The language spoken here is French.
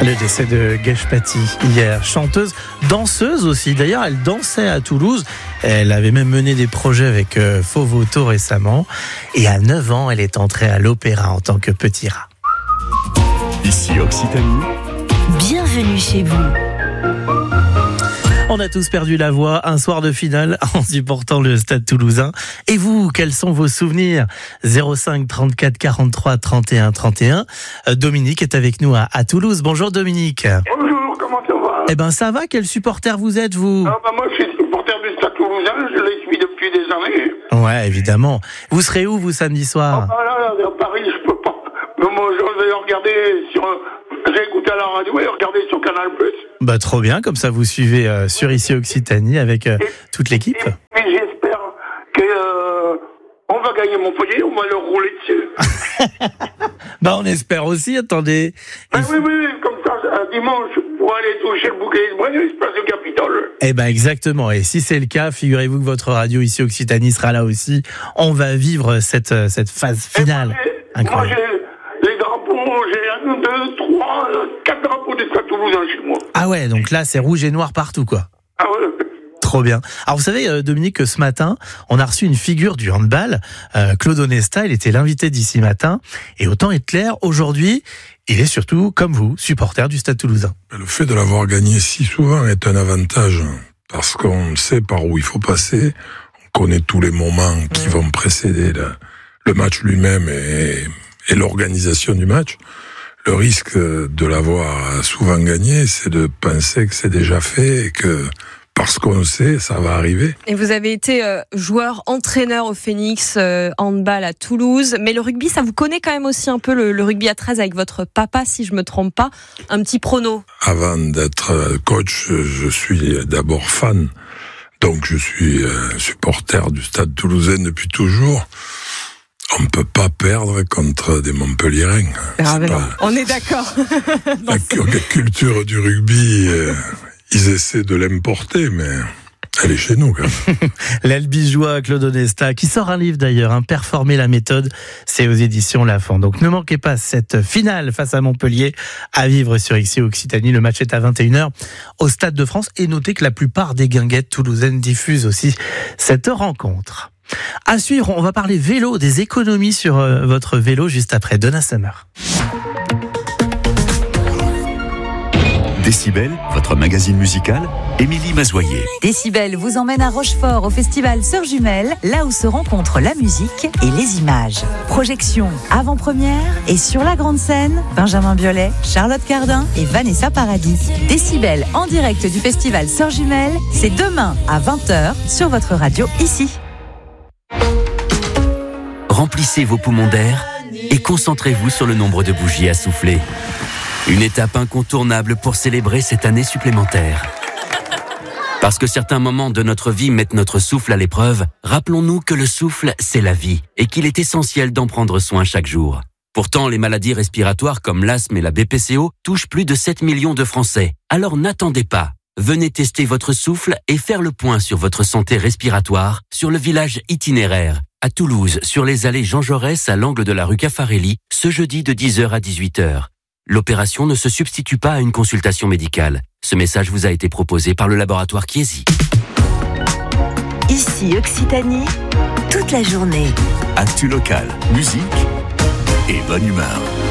Le décès de Geshpati hier, chanteuse, danseuse aussi. D'ailleurs, elle dansait à Toulouse. Elle avait même mené des projets avec Fauve-Auto récemment. Et à 9 ans, elle est entrée à l'opéra en tant que petit rat. Ici Occitanie. Bienvenue chez vous. On a tous perdu la voix un soir de finale en supportant le Stade Toulousain. Et vous, quels sont vos souvenirs ? 05 34 43 31 31. Dominique est avec nous à Toulouse. Bonjour Dominique. Bonjour, comment ça va ? Eh ben ça va, quel supporter vous êtes vous ? Moi je suis supporter du Stade Toulousain, je les suis depuis des années. Ouais, évidemment. Vous serez où vous samedi soir ? Là, à Paris, je peux pas. Mais moi je vais regarder sur... J'ai écouté à la radio et regardé sur Canal+. Bah trop bien, comme ça vous suivez sur Ici Occitanie avec toute l'équipe. Et j'espère que on va gagner Montpellier, on va leur rouler dessus. Bah on espère aussi, attendez. Oui, comme ça, dimanche, pour aller toucher le bouquet de Brennus, place du Capitole. Eh ben exactement, et si c'est le cas, figurez-vous que votre radio Ici Occitanie sera là aussi. On va vivre cette phase finale. Incroyable. Moi, j'ai les drapeaux, j'ai 1, 2, 3, 4 drapeaux du Stade Toulousain chez moi. Ah ouais, donc là c'est rouge et noir partout quoi. Ah ouais. Trop bien. Alors vous savez Dominique que ce matin, on a reçu une figure du handball, Claude Onesta, il était l'invité d'ici matin, et autant être clair, aujourd'hui, il est surtout, comme vous, supporter du Stade Toulousain. Le fait de l'avoir gagné si souvent est un avantage, parce qu'on sait par où il faut passer, on connaît tous les moments qui vont précéder le match lui-même et l'organisation du match. Le risque de l'avoir souvent gagné, c'est de penser que c'est déjà fait et que parce qu'on le sait, ça va arriver. Et vous avez été joueur-entraîneur au Phoenix handball à Toulouse. Mais le rugby, ça vous connaît quand même aussi un peu le rugby à 13 avec votre papa, si je me trompe pas. Un petit prono. Avant d'être coach, je suis d'abord fan. Donc je suis supporter du Stade Toulousain depuis toujours. On ne peut pas perdre contre des Montpelliérains. On est d'accord. La culture du rugby... Ils essaient de l'importer, mais elle est chez nous, quand même. L'Albigeois Claude Onesta, qui sort un livre d'ailleurs, Performer la méthode, c'est aux éditions Lafon. Donc ne manquez pas cette finale face à Montpellier à vivre sur Ici Occitanie. Le match est à 21h au Stade de France. Et notez que la plupart des guinguettes toulousaines diffusent aussi cette rencontre. À suivre, on va parler vélo, des économies sur votre vélo juste après Donna Summer. Décibel, votre magazine musical, Émilie Mazoyer. Décibel vous emmène à Rochefort au festival Sœurs Jumelles, là où se rencontrent la musique et les images. Projection avant-première et sur la grande scène, Benjamin Biolay, Charlotte Cardin et Vanessa Paradis. Décibel en direct du festival Sœurs Jumelles, c'est demain à 20h sur votre radio ici. Remplissez vos poumons d'air et concentrez-vous sur le nombre de bougies à souffler. Une étape incontournable pour célébrer cette année supplémentaire. Parce que certains moments de notre vie mettent notre souffle à l'épreuve, rappelons-nous que le souffle, c'est la vie et qu'il est essentiel d'en prendre soin chaque jour. Pourtant, les maladies respiratoires comme l'asthme et la BPCO touchent plus de 7 millions de Français. Alors n'attendez pas. Venez tester votre souffle et faire le point sur votre santé respiratoire sur le village itinéraire, à Toulouse, sur les allées Jean Jaurès à l'angle de la rue Caffarelli, ce jeudi de 10h à 18h. L'opération ne se substitue pas à une consultation médicale. Ce message vous a été proposé par le laboratoire Chiesi. Ici Occitanie, toute la journée. Actu local, musique et bonne humeur.